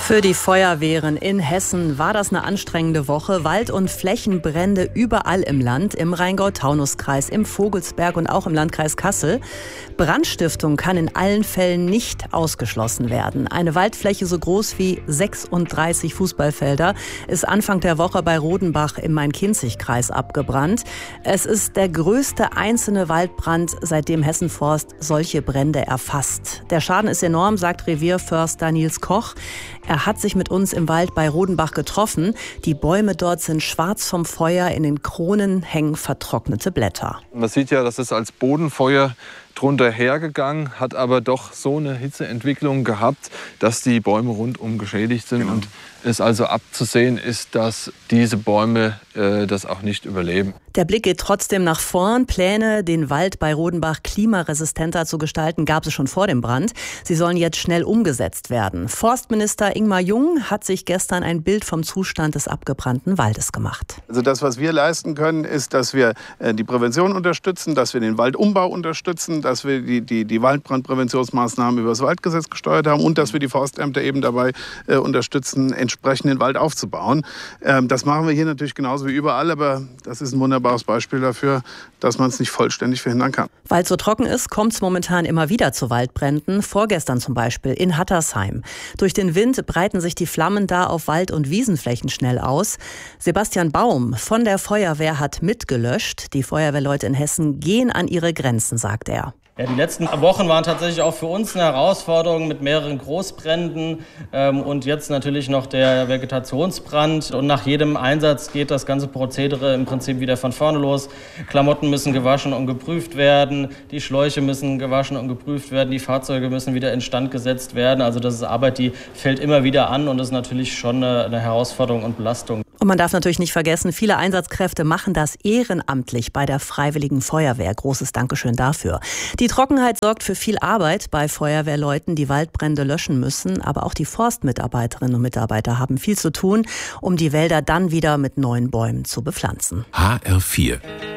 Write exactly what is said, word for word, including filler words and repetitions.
Für die Feuerwehren in Hessen war das eine anstrengende Woche. Wald- und Flächenbrände überall im Land, im Rheingau-Taunus-Kreis, im Vogelsberg und auch im Landkreis Kassel. Brandstiftung kann in allen Fällen nicht ausgeschlossen werden. Eine Waldfläche so groß wie sechsunddreißig Fußballfelder ist Anfang der Woche bei Rodenbach im Main-Kinzig-Kreis abgebrannt. Es ist der größte einzelne Waldbrand, seitdem Hessen Forst solche Brände erfasst. Der Schaden ist enorm, sagt Revierförster Nils Koch. Er hat sich mit uns im Wald bei Rodenbach getroffen. Die Bäume dort sind schwarz vom Feuer, in den Kronen hängen vertrocknete Blätter. Man sieht ja, dass es als Bodenfeuer drunter hergegangen, hat aber doch so eine Hitzeentwicklung gehabt, dass die Bäume rundum geschädigt sind. Genau. Und es also abzusehen ist, dass diese Bäume äh, das auch nicht überleben. Der Blick geht trotzdem nach vorn. Pläne, den Wald bei Rodenbach klimaresistenter zu gestalten, gab es schon vor dem Brand. Sie sollen jetzt schnell umgesetzt werden. Forstminister Ingmar Jung hat sich gestern ein Bild vom Zustand des abgebrannten Waldes gemacht. Also das, was wir leisten können, ist, dass wir äh, die Prävention unterstützen, dass wir den Waldumbau unterstützen, dass wir die, die, die Waldbrandpräventionsmaßnahmen über das Waldgesetz gesteuert haben und dass wir die Forstämter eben dabei äh, unterstützen, entsprechend den Wald aufzubauen. Ähm, das machen wir hier natürlich genauso wie überall, aber das ist ein wunderbares Beispiel dafür, dass man es nicht vollständig verhindern kann. Weil es so trocken ist, kommt es momentan immer wieder zu Waldbränden. Vorgestern zum Beispiel in Hattersheim. Durch den Wind breiten sich die Flammen da auf Wald- und Wiesenflächen schnell aus. Sebastian Baum von der Feuerwehr hat mitgelöscht. Die Feuerwehrleute in Hessen gehen an ihre Grenzen, sagt er. Ja, die letzten Wochen waren tatsächlich auch für uns eine Herausforderung mit mehreren Großbränden ähm, und jetzt natürlich noch der Vegetationsbrand. Und nach jedem Einsatz geht das ganze Prozedere im Prinzip wieder von vorne los. Klamotten müssen gewaschen und geprüft werden, die Schläuche müssen gewaschen und geprüft werden, die Fahrzeuge müssen wieder instand gesetzt werden. Also das ist Arbeit, die fällt immer wieder an und ist natürlich schon eine, eine Herausforderung und Belastung. Und man darf natürlich nicht vergessen, viele Einsatzkräfte machen das ehrenamtlich bei der Freiwilligen Feuerwehr. Großes Dankeschön dafür. Die Trockenheit sorgt für viel Arbeit bei Feuerwehrleuten, die Waldbrände löschen müssen. Aber auch die Forstmitarbeiterinnen und Mitarbeiter haben viel zu tun, um die Wälder dann wieder mit neuen Bäumen zu bepflanzen. H R vier